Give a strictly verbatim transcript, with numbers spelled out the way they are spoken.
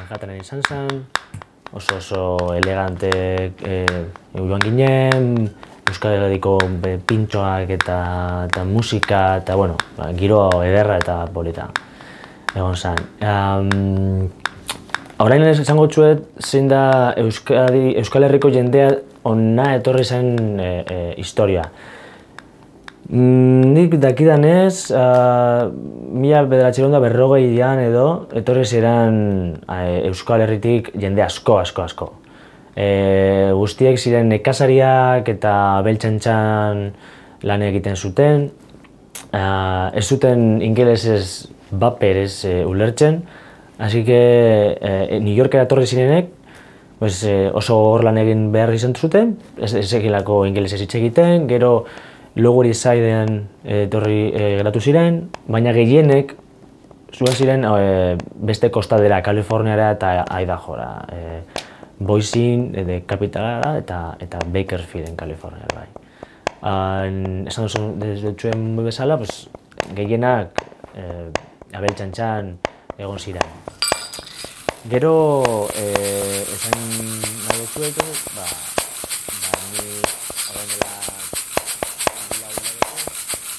Manhattanen izan zen, oso oso elegante joan ginen, Euskal Herriko pintxoak eta, eta musika, eta bueno, giro ederra eta polita egon zen. Um, Orain esango txuet, zein da Euskadi, Euskal Herriko jendea onna etorri zen e, e, historia. Mm, nik dakidanez, uh, mila bederatziehun eta berrogeian edo, etorri ziren uh, Euskal Herritik jende asko, asko, asko. E, guztiek ziren nekazariak eta abeltzaintzan lan egiten zuten. Uh, ez zuten ingelesez baper ez uh, ulertzen, así que eh, New Yorkera etorri zirenek, pues, eh, oso gogor lan egin behar izan zuten, ez ekilako ingelesez hitz egiten, gero Lower East Sidean etorri eh, geratu ziren, baina gehienek zuen ziren eh, beste kostadera, Kaliforniara eta Idahora. Eh, Boise, de kapitalara eta, eta Bakersfielden, Kalifornia bai. Uh, esan duzuen bezala, pues, gehienak eh, abeltzaintzan egon ziren. Gero, eh, esan nahi dut, ba, ba, ni, orain dela